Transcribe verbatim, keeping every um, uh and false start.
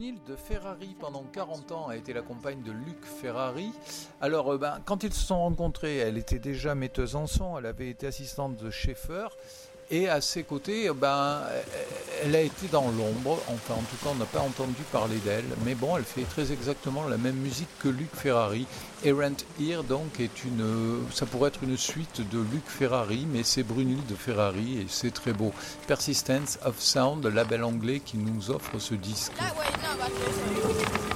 Brunhilde Ferrari, pendant quarante ans, a été la compagne de Luc Ferrari. Alors, euh, ben, quand ils se sont rencontrés, elle était déjà metteuse en son, elle avait été assistante de Schaeffer. Et à ses côtés, ben, elle a été dans l'ombre. Enfin, en tout cas, on n'a pas entendu parler d'elle. Mais bon, elle fait très exactement la même musique que Luc Ferrari. Errant Here, donc, est une, ça pourrait être une suite de Luc Ferrari, mais c'est Brunhilde Ferrari et c'est très beau. Persistence of Sound, le label anglais qui nous offre ce disque. That way, no,